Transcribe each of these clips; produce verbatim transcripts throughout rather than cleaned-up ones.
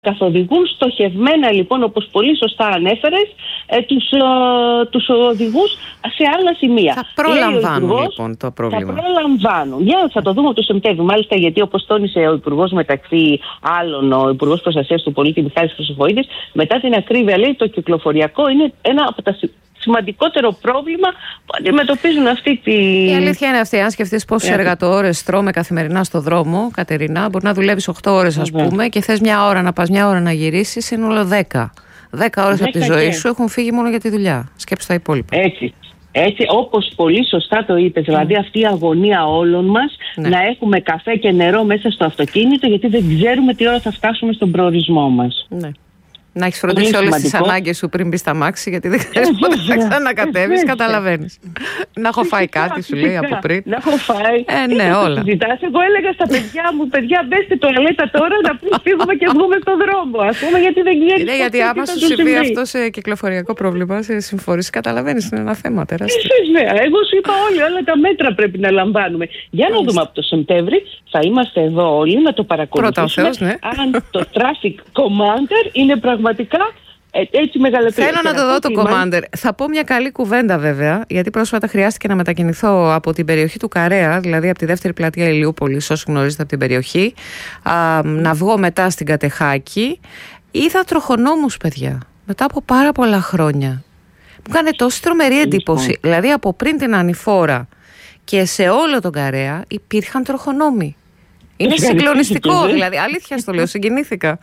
καθοδηγούν στοχευμένα, λοιπόν, όπως πολύ σωστά ανέφερες, ε, τους, ε, τους οδηγούς σε άλλα σημεία. Θα προλαμβάνουν υπουργός, λοιπόν το πρόβλημα. Θα προλαμβάνουν. Για θα το δούμε το Σεπτέμβριο. Μάλιστα, γιατί όπως τόνισε ο Υπουργός, μεταξύ άλλων, ο Υπουργός Προστασίας του Πολίτη Μιχάλης Χρυσοχοΐδης, μετά την ακρίβεια, λέει, το κυκλοφοριακό είναι ένα από τα σημαντικότερο πρόβλημα που αντιμετωπίζουν αυτή τη. Η αλήθεια είναι αυτή. Αν σκεφτείς πόσες yeah. εργατοώρες τρώμε καθημερινά στο δρόμο, Κατερίνα, μπορεί να δουλεύεις οκτώ ώρες, ας yeah. πούμε, και θες μια ώρα να πας, μια ώρα να γυρίσεις, είναι όλο δέκα. Δέκα ώρες από τη ζωή και... σου έχουν φύγει μόνο για τη δουλειά. Σκέψου τα υπόλοιπα. Έτσι. Έτσι, όπως πολύ σωστά το είπες, δηλαδή αυτή η αγωνία όλων μας, ναι. να έχουμε καφέ και νερό μέσα στο αυτοκίνητο, γιατί δεν ξέρουμε τι ώρα θα φτάσουμε στον προορισμό μας. Ναι. Να έχεις φροντίσει όλες τις ανάγκες σου πριν μπεις στα μάξι, γιατί δεν ξέρεις πότε θα ξανακατέβεις, καταλαβαίνεις. Να έχω φάει κάτι, σου λέει από πριν. Να έχω φάει. Ε, ναι, όλα. Εγώ έλεγα στα παιδιά μου, παιδιά, μπέστε τουαλέτα τώρα να πριν φύγουμε και βγούμε στον δρόμο, ας πούμε, γιατί δεν ξέρεις. Ναι, γιατί άμα σου συμβεί αυτό σε κυκλοφοριακό πρόβλημα, σε συμφορήσεις, καταλαβαίνεις, είναι ένα θέμα τεράστιο. Βέβαια, εγώ σου είπα όλοι, όλα τα μέτρα πρέπει να λαμβάνουμε. Για να δούμε από το Σεπτέμβρη, θα είμαστε εδώ όλοι να το παρακολουθήσουμε. Αν το Traffic Commander είναι πραγματικά. Πραγματικά έτσι μεγαλύτερο. Θέλω να το δω το Commander. Θα πω μια καλή κουβέντα, βέβαια, γιατί πρόσφατα χρειάστηκε να μετακινηθώ από την περιοχή του Καρέα, δηλαδή από τη δεύτερη πλατεία Ηλιούπολης, όσοι γνωρίζετε από την περιοχή, α, να βγω μετά στην Κατεχάκη. Είδα τροχονόμους, παιδιά, μετά από πάρα πολλά χρόνια. Μου έκανε τόση τρομερή εντύπωση. Δηλαδή από πριν την ανηφόρα και σε όλο τον Καρέα υπήρχαν τροχονόμοι. Είναι συγκλονιστικό, δηλαδή, αλήθεια στο λέω, συγκινήθηκα.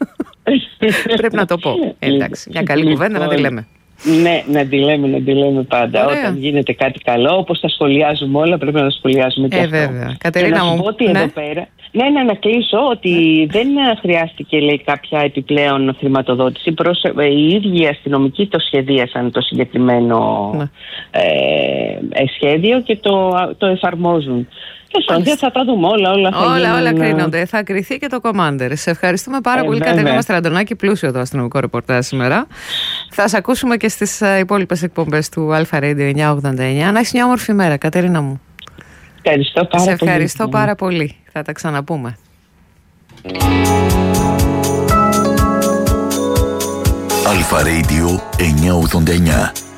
Πρέπει να το πω. Εντάξει, μια καλή κουβέντα να τη λέμε. Ναι, να τη λέμε, να τη λέμε πάντα. Ωραία. Όταν γίνεται κάτι καλό, όπως τα σχολιάζουμε όλα, πρέπει να τα σχολιάζουμε και ε, αυτό. Βέβαια. Κατερίνα και να σου μου, πω ότι ναι. εδώ πέρα. Ναι, ναι, να κλείσω ότι δεν χρειάστηκε, λέει, κάποια επιπλέον χρηματοδότηση. Προς, ε, οι ίδιοι αστυνομικοί το σχεδίασαν το συγκεκριμένο ναι. ε, σχέδιο και το, το εφαρμόζουν. Και θα τα δούμε όλα, όλα θα Όλα, γίνουν... όλα κρίνονται. Θα κρυθεί και το Commander. Σε ευχαριστούμε πάρα ε, πολύ, Κατερίνα Μαστραντονάκη. Πλούσιο το αστυνομικό ρεπορτάζ σήμερα. Θα σε ακούσουμε και στις υπόλοιπες εκπομπές του Αλφα Radio εννιακόσια ογδόντα εννιά. Να έχεις μια όμορφη μέρα, Κατερίνα μου. Ευχαριστώ πάρα σε πολύ. ευχαριστώ πάρα πολύ. Θα τα ξαναπούμε. Αλφα Radio εννιακόσια ογδόντα εννιά.